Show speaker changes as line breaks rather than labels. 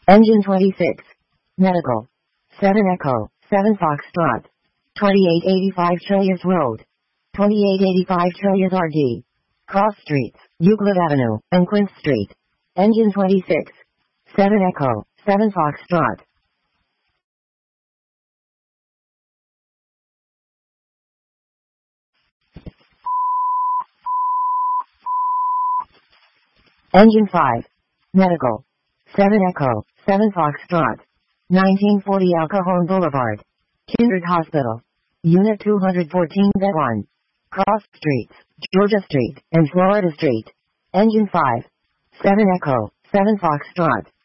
Engine 26. Medical. 7 Echo, 7 Foxtrot. 2885 Chilias Road. 2885 Chilias RD. Cross Streets, Euclid Avenue, and Quince Street. Engine 26. 7 Echo, 7 Foxtrot. Engine 5. Medical. 7 Echo, 7 Foxtrot. 1940 El Cajon Boulevard. Kindred Hospital. Unit 214 Bed 1. Cross Streets, Georgia Street, and Florida Street. Engine 5. 7 Echo, 7 Foxtrot.